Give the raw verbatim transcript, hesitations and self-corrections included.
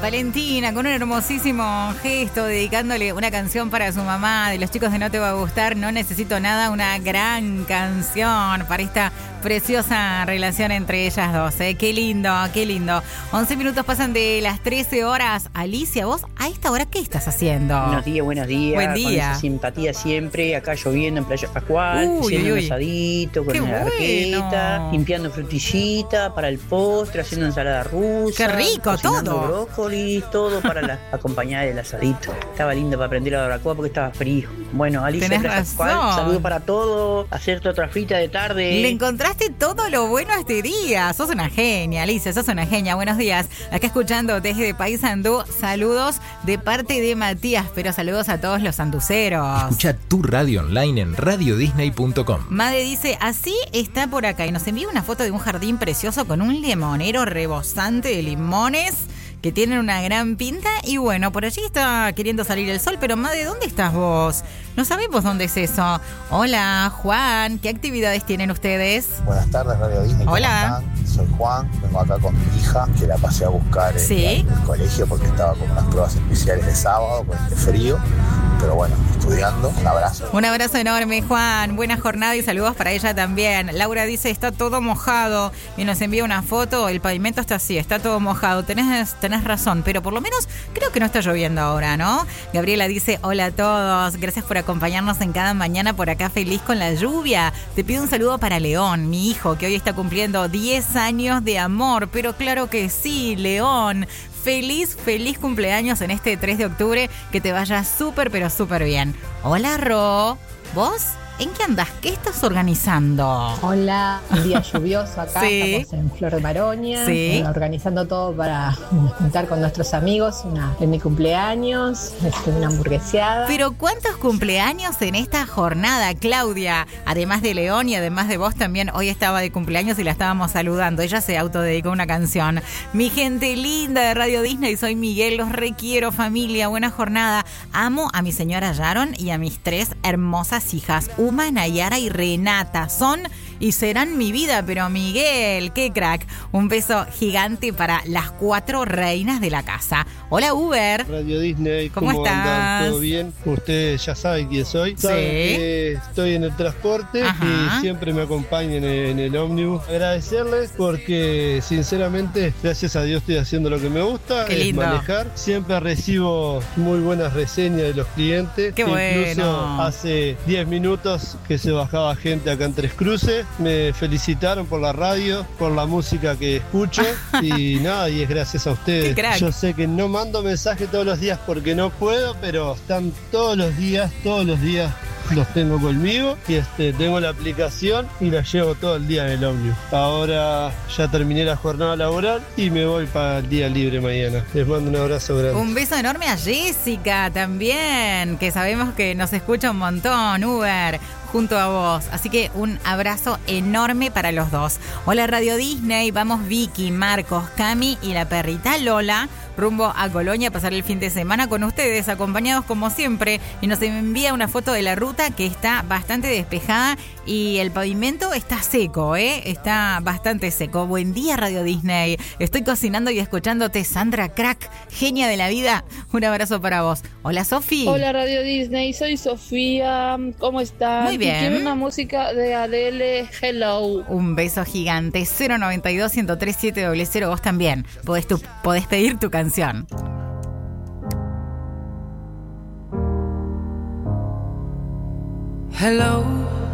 Valentina, con un hermosísimo gesto, dedicándole una canción para su mamá, de los chicos de No Te Va a Gustar, No Necesito Nada, una gran canción para esta preciosa relación entre ellas dos, ¿eh? Qué lindo, qué lindo. once minutos pasan de las trece horas. Alicia, vos a esta hora, ¿qué estás haciendo? Buenos días, buenos días. Buen día. Con esa simpatía siempre, acá lloviendo en Playa Pascual, Uy, haciendo uy, un asadito con qué una bueno. arqueta, limpiando frutillita para el postre, haciendo ensalada rusa. Qué rico, cocinando todo. brócoli, todo para la acompañada del asadito. Estaba lindo para prender la barbacoa porque estaba frío. Bueno, Alicia, Tenés Playa razón. Pascual, saludo para todos, hacerte otra frita de tarde. Le encontraste todo lo bueno a este día. Sos una genia, Alicia, sos una genia. Buenos días. Acá escuchando desde Paysandú. Saludos de parte de Matías, pero saludos a todos los anduceros. Escucha tu radio online en radio disney punto com. Made dice, así está por acá. Y nos envía una foto de un jardín precioso con un limonero rebosante de limones que tienen una gran pinta. Y bueno, por allí está queriendo salir el sol. Pero Made, ¿dónde estás vos? No sabemos dónde es eso. Hola, Juan. ¿Qué actividades tienen ustedes? Buenas tardes, Radio Disney. ¿Cómo Hola. están? Soy Juan, vengo acá con mi hija, que la pasé a buscar en Sí. el colegio porque estaba con unas pruebas especiales de sábado con este frío. Pero bueno, estudiando. Un abrazo. Un abrazo enorme, Juan. Buena jornada y saludos para ella también. Laura dice, está todo mojado y nos envía una foto. El pavimento está así, está todo mojado. Tenés, tenés razón, pero por lo menos creo que no está lloviendo ahora, ¿no? Gabriela dice, hola a todos. Gracias por acompañarnos en cada mañana por acá, feliz con la lluvia. Te pido un saludo para León, mi hijo, que hoy está cumpliendo diez años de amor. Pero claro que sí, León. Feliz, feliz cumpleaños en este tres de octubre. Que te vaya súper, pero súper bien. Hola, Ro. ¿Vos? ¿En qué andás? ¿Qué estás organizando? Hola, un día lluvioso acá, Sí. estamos en Flor de Maronia, Sí. eh, organizando todo para juntar con nuestros amigos una, en mi cumpleaños, este, una hamburgueseada. Pero ¿cuántos cumpleaños en esta jornada, Claudia? Además de León y además de vos también, hoy estaba de cumpleaños y la estábamos saludando. Ella se autodedicó una canción. Mi gente linda de Radio Disney, soy Miguel, los requiero, familia, buena jornada. Amo a mi señora Sharon y a mis tres hermosas hijas, Uma, Nayara y Renata. Son y serán mi vida, pero Miguel, qué crack. Un beso gigante para las cuatro reinas de la casa. Hola, Uber. Radio Disney, ¿Cómo ¿cómo, estás? andan? ¿Todo bien? Ustedes ya saben quién soy. Saben Sí. que estoy en el transporte Ajá. y siempre me acompañan en, en el ómnibus. Agradecerles porque sinceramente, gracias a Dios estoy haciendo lo que me gusta, Qué es lindo. manejar. Siempre recibo muy buenas reseñas de los clientes. Qué Incluso bueno. hace diez minutos que se bajaba gente acá en Tres Cruces. Me felicitaron por la radio, por la música que escucho y nada, y es gracias a ustedes. Qué crack. Yo sé que no mando mensajes todos los días porque no puedo, pero están todos los días, todos los días los tengo conmigo y este, tengo la aplicación y la llevo todo el día en el ómnibus. Ahora ya terminé la jornada laboral y me voy para el día libre mañana. Les mando un abrazo grande. Un beso enorme a Jessica también, que sabemos que nos escucha un montón, Uber, junto a vos. Así que un abrazo enorme para los dos. Hola, Radio Disney. Vamos Vicky, Marcos, Cami y la perrita Lola rumbo a Colonia a pasar el fin de semana con ustedes, acompañados como siempre. Y nos envía una foto de la ruta que está bastante despejada y el pavimento está seco, ¿eh? Está bastante seco. Buen día, Radio Disney. Estoy cocinando y escuchándote, Sandra Crack, genia de la vida. Un abrazo para vos. Hola, Sofi. Hola, Radio Disney, soy Sofía. ¿Cómo están? Muy bien. Quiero una música de Adele, Hello. Un beso gigante. cero noventa y dos, ciento tres, siete cero cero. Vos también podés, tu, podés pedir tu canción. Hello,